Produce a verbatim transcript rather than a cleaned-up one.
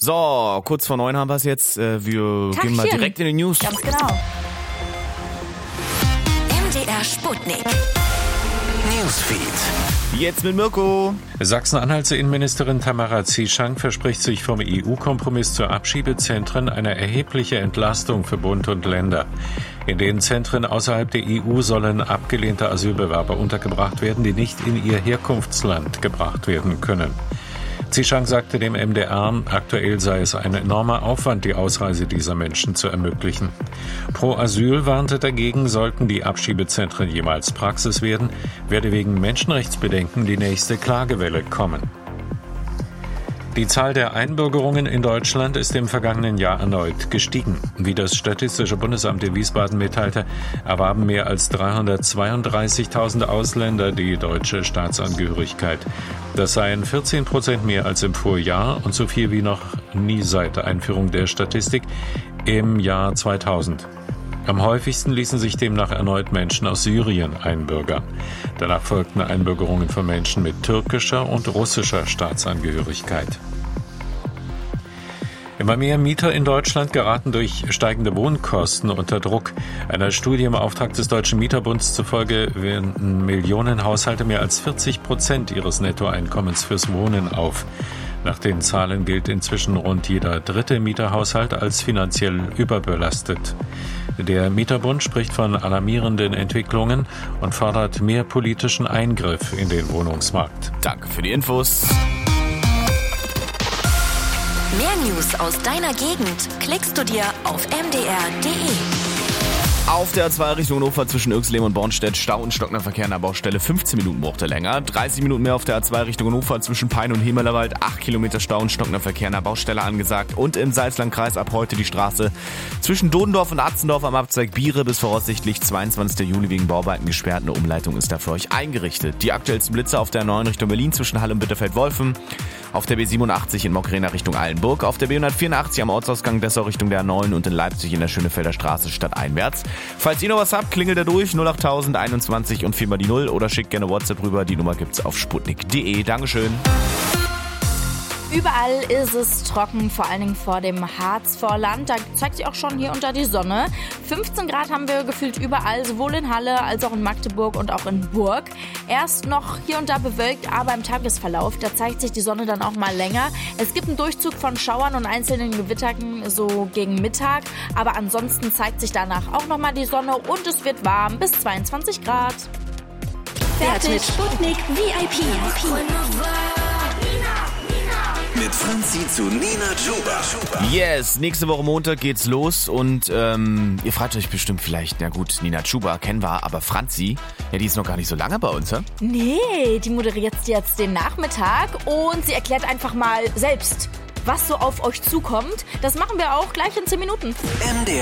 So, kurz vor neun haben wir es jetzt. Äh, wir Tagchen. gehen mal direkt in die News. Ganz genau. M D R Sputnik. Newsfeed. Jetzt mit Mirko. Sachsen-Anhalts Innenministerin Tamara Zieschank verspricht sich vom E U-Kompromiss zu Abschiebezentren eine erhebliche Entlastung für Bund und Länder. In den Zentren außerhalb der E U sollen abgelehnte Asylbewerber untergebracht werden, die nicht in ihr Herkunftsland gebracht werden können. Zieschank sagte dem M D R, aktuell sei es ein enormer Aufwand, die Ausreise dieser Menschen zu ermöglichen. Pro Asyl warnte dagegen, sollten die Abschiebezentren jemals Praxis werden, werde wegen Menschenrechtsbedenken die nächste Klagewelle kommen. Die Zahl der Einbürgerungen in Deutschland ist im vergangenen Jahr erneut gestiegen. Wie das Statistische Bundesamt in Wiesbaden mitteilte, erwarben mehr als dreihundertzweiunddreißigtausend Ausländer die deutsche Staatsangehörigkeit. Das seien vierzehn Prozent mehr als im Vorjahr und so viel wie noch nie seit der Einführung der Statistik im Jahr zweitausend. Am häufigsten ließen sich demnach erneut Menschen aus Syrien einbürgern. Danach folgten Einbürgerungen von Menschen mit türkischer und russischer Staatsangehörigkeit. Immer mehr Mieter in Deutschland geraten durch steigende Wohnkosten unter Druck. Einer Studie im Auftrag des Deutschen Mieterbunds zufolge wenden Millionenhaushalte mehr als vierzig Prozent ihres Nettoeinkommens fürs Wohnen auf. Nach den Zahlen gilt inzwischen rund jeder dritte Mieterhaushalt als finanziell überbelastet. Der Mieterbund spricht von alarmierenden Entwicklungen und fordert mehr politischen Eingriff in den Wohnungsmarkt. Danke für die Infos. Mehr News aus deiner Gegend klickst du dir auf m d r punkt d e. Auf der A zwei Richtung Hannover zwischen Irxleben und Bornstedt Stau und stockender Verkehr an der Baustelle. fünfzehn Minuten braucht er länger. dreißig Minuten mehr auf der A zwei Richtung Hannover zwischen Pein und Hemelerwald. acht Kilometer Stau und stockender Verkehr an der Baustelle angesagt. Und im Salzlandkreis ab heute die Straße zwischen Dodendorf und Atzendorf am Abzweig Biere bis voraussichtlich zweiundzwanzigsten Juli wegen Bauarbeiten gesperrt. Eine Umleitung ist da für euch eingerichtet. Die aktuellsten Blitze auf der neun Richtung Berlin zwischen Halle und Bitterfeld-Wolfen. Auf der B siebenundachtzig in Mockrena Richtung Eilenburg. Auf der B hundertvierundachtzig am Ortsausgang Dessau Richtung der A neun und in Leipzig in der Schönefelder Straße stadteinwärts. Falls ihr noch was habt, klingelt da durch null achttausend einundzwanzig und viermal die null oder schickt gerne WhatsApp rüber. Die Nummer gibt's auf sputnik punkt d e. Dankeschön. Überall ist es trocken, vor allen Dingen vor dem Harzvorland. Da zeigt sich auch schon hier unter die Sonne. fünfzehn Grad haben wir gefühlt überall, sowohl in Halle als auch in Magdeburg und auch in Burg. Erst noch hier und da bewölkt, aber im Tagesverlauf, da zeigt sich die Sonne dann auch mal länger. Es gibt einen Durchzug von Schauern und einzelnen Gewittern so gegen Mittag. Aber ansonsten zeigt sich danach auch nochmal die Sonne und es wird warm bis zweiundzwanzig Grad. Fertig. Sputnik V I P. Mit Franzi zu Nina Chuba. Yes, nächste Woche Montag geht's los und ähm, ihr fragt euch bestimmt vielleicht, na gut, Nina Chuba kennen wir, aber Franzi, ja, die ist noch gar nicht so lange bei uns, ja? Nee, die moderiert jetzt den Nachmittag und sie erklärt einfach mal selbst, was so auf euch zukommt. Das machen wir auch gleich in zehn Minuten. M D R